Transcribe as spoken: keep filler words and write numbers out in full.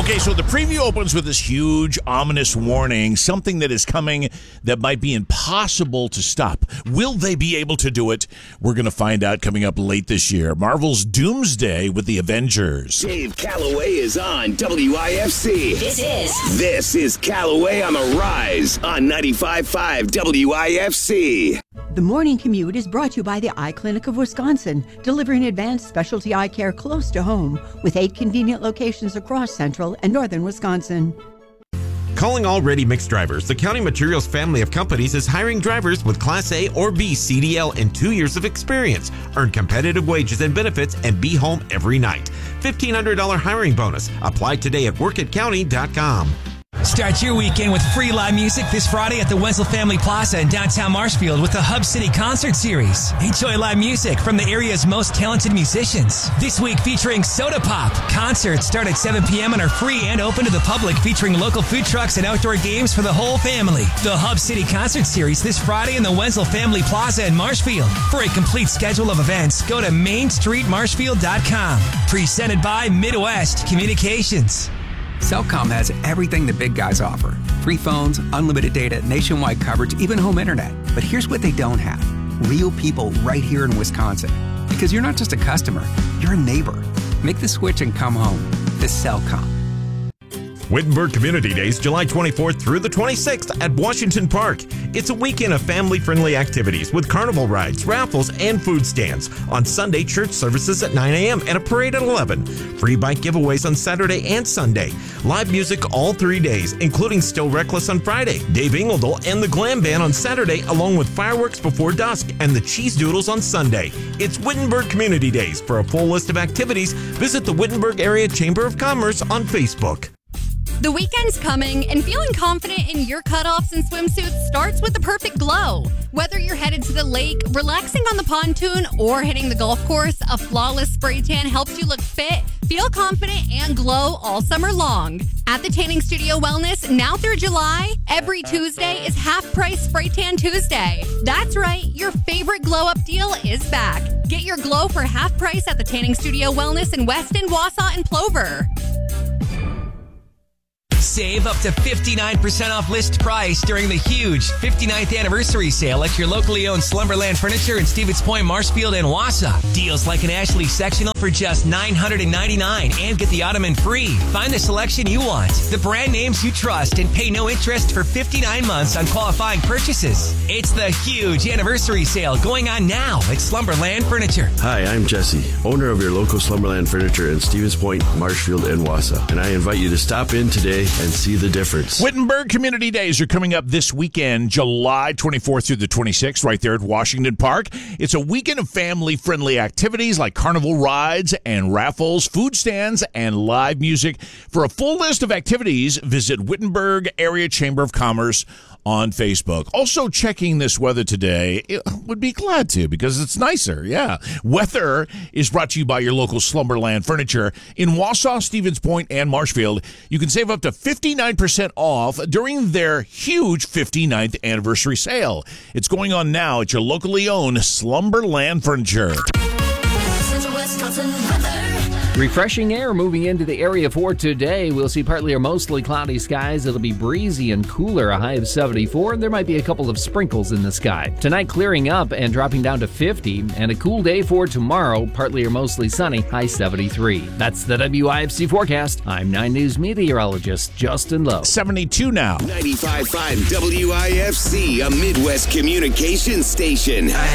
Okay, so the preview opens with this huge, ominous warning, something that is coming that might be impossible to stop. Will they be able to do it? We're going to find out coming up late this year. Marvel's Doomsday with the Avengers. Dave Calloway is on W I F C. This is. This is Calloway on the Rise on ninety-five point five W I F C. The Morning Commute is brought to you by the Eye Clinic of Wisconsin, delivering advanced specialty eye care close to home with eight convenient locations across central and northern Wisconsin. Calling all ready mix drivers, the County Materials family of companies is hiring drivers with Class A or B C D L and two years of experience. Earn competitive wages and benefits and be home every night. fifteen hundred dollars hiring bonus. Apply today at work at county dot com. Start your weekend with free live music this Friday at the Wenzel Family Plaza in downtown Marshfield with the Hub City Concert Series. Enjoy live music from the area's most talented musicians. This week featuring Soda Pop. Concerts start at seven p.m. and are free and open to the public, featuring local food trucks and outdoor games for the whole family. The Hub City Concert Series this Friday in the Wenzel Family Plaza in Marshfield. For a complete schedule of events, go to main street marshfield dot com. Presented by Midwest Communications. Cellcom has everything the big guys offer. Free phones, unlimited data, nationwide coverage, even home internet. But here's what they don't have. Real people right here in Wisconsin. Because you're not just a customer, you're a neighbor. Make the switch and come home. To Cellcom. Wittenberg Community Days, July twenty-fourth through the twenty-sixth at Washington Park. It's a weekend of family-friendly activities with carnival rides, raffles, and food stands. On Sunday, church services at nine a.m. and a parade at eleven. Free bike giveaways on Saturday and Sunday. Live music all three days, including Still Reckless on Friday, Dave Ingledal and the Glam Band on Saturday, along with fireworks before dusk and the Cheese Doodles on Sunday. It's Wittenberg Community Days. For a full list of activities, visit the Wittenberg Area Chamber of Commerce on Facebook. The weekend's coming, and feeling confident in your cutoffs and swimsuits starts with the perfect glow. Whether you're headed to the lake, relaxing on the pontoon, or hitting the golf course, a flawless spray tan helps you look fit, feel confident, and glow all summer long. At the Tanning Studio Wellness, now through July, every Tuesday is half-price Spray Tan Tuesday. That's right, your favorite glow-up deal is back. Get your glow for half price at the Tanning Studio Wellness in Weston, Wausau, and Plover. Save up to fifty-nine percent off list price during the huge fifty-ninth anniversary sale at your locally owned Slumberland Furniture in Stevens Point, Marshfield, and Wausau. Deals like an Ashley sectional for just nine hundred ninety-nine dollars and get the ottoman free. Find the selection you want, the brand names you trust, and pay no interest for fifty-nine months on qualifying purchases. It's the huge anniversary sale going on now at Slumberland Furniture. Hi, I'm Jesse, owner of your local Slumberland Furniture in Stevens Point, Marshfield, and Wausau, and I invite you to stop in today and see the difference. Wittenberg Community Days are coming up this weekend, July twenty-fourth through the twenty-sixth, right there at Washington Park. It's a weekend of family-friendly activities like carnival rides and raffles, food stands, and live music. For a full list of activities, visit Wittenberg Area Chamber of Commerce on Facebook. Also checking this weather today, it would be glad to because it's nicer. Yeah. Weather is brought to you by your local Slumberland Furniture in Wausau, Stevens Point, and Marshfield. You can save up to fifty-nine percent off during their huge fifty-ninth anniversary sale. It's going on now at your locally owned Slumberland Furniture. Central Wisconsin weather. Refreshing air moving into the area for today. We'll see partly or mostly cloudy skies. It'll be breezy and cooler, a high of seventy-four. There might be a couple of sprinkles in the sky. Tonight clearing up and dropping down to fifty. And a cool day for tomorrow, partly or mostly sunny, high seventy-three. That's the W I F C forecast. I'm nine News meteorologist Justin Lowe. seventy-two now. ninety-five point five W I F C, a Midwest communications station.